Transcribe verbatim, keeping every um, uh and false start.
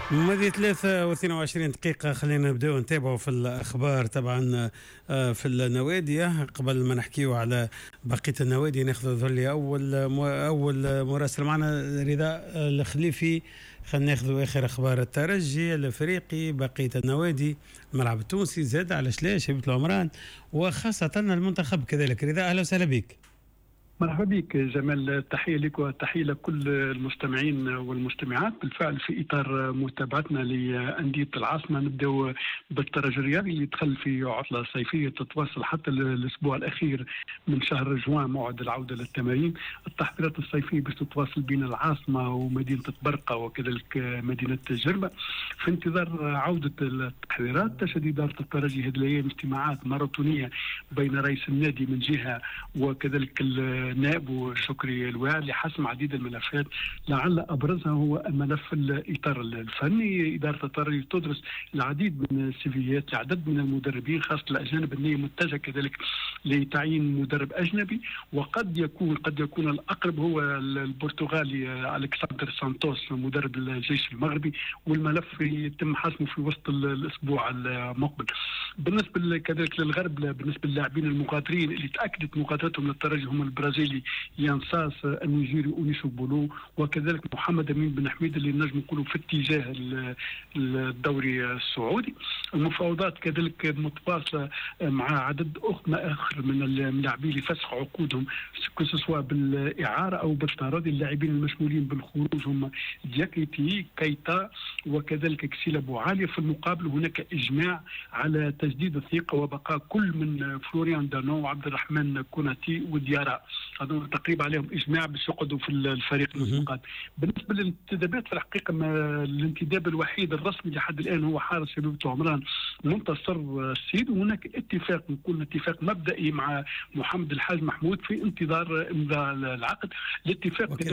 ماضي ثلاثة واثنين وعشرين دقيقة. خلينا نبداو نتابعوا في الأخبار طبعا. آه، في النوادي قبل ما نحكيو على بقية النوادي ناخذ ذولي أول أول مراسل معنا رضا الخليفي. خلينا ناخذ آخر أخبار الترجي الأفريقي، بقية النوادي، الملعب التونسي زاد على شلاش هبة العمران وخاصة المنتخب كذلك. رضا أهلا وسهلا بك. مرحبا بك جمال، تحية لك وتحية لكل المستمعين والمستمعات. بالفعل في إطار متابعتنا لأندية العاصمة نبدأ بالترجي الرياضي اللي دخل في عطلة صيفية تتواصل حتى الأسبوع الأخير من شهر جوان، موعد العودة للتمارين. التحضيرات الصيفية باش تتواصل بين العاصمة ومدينة برقة وكذلك مدينة جربة في انتظار عودة التحضيرات. تشهد إدارة الترجي هذه الأيام اجتماعات ماراثونية بين رئيس النادي من جهة وكذلك النائب شكري الواعي لحسم عديد الملفات، لعل ابرزها هو الملف الاطار الفني. اداره الترجي تدرس العديد من السيفيات لعدد من المدربين خاصه الاجانب، النيه متجهه كذلك لتعيين مدرب اجنبي، وقد يكون قد يكون الاقرب هو البرتغالي الكسندر سانتوس مدرب الجيش المغربي، والملف يتم حسمه في وسط الاسبوع المقبل. بالنسبه كذلك للغرب، بالنسبه للاعبين المغادرين اللي تاكدت مغادرتهم للترجي هم البرازيلي يانساس، النيجيري اونيسو بولو، وكذلك محمد امين بن حميد اللي نجم نقولوا في اتجاه الدوري السعودي. المفاوضات كذلك متواصله مع عدد اخر من اللاعبين لفسخ عقودهم سواء بالاعاره او بالتراضي. اللاعبين المشمولين بالخروج هم دياكيتي، كيتا، وكذلك كسيلا بوعالي. في المقابل هناك اجماع على تجديد الثقه وبقاء كل من فلوريان دانو وعبد الرحمن كوناتي وديارا، هذول تقريبا عليهم اجماع باش يقعدوا في الفريق المقاد. بالنسبه للانتدابات في الحقيقه الانتداب الوحيد الرسمي لحد الان هو حارس هبة العمران منتصر السيد، وهناك اتفاق نقول اتفاق مبدئي مع محمد الحاج محمود في انتظار امضاء العقد. الاتفاق